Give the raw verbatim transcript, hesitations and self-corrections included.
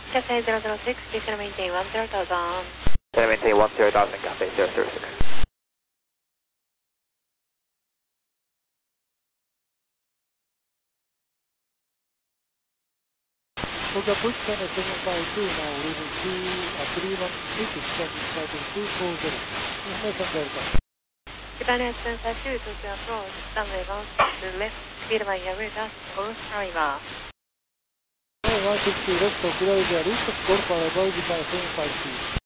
Cathay zero zero six, please can maintain one zero thousand. Can maintain one zero thousand, Cathay zero zero six. Hoga push channel seven five two, now leaving two, uh, three one eight, descending starting two four zero. Information Delta. Japan Sensor two, Tokyo approach, runway one six left, speed by Yarita, Ghost Driver. one sixty left, Tokyo Area, reach, call for avoid Japan seven five two.